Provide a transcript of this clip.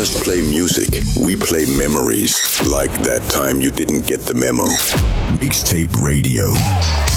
just play music. We play memories. Like that time you didn't get the memo. Mixtape Radio.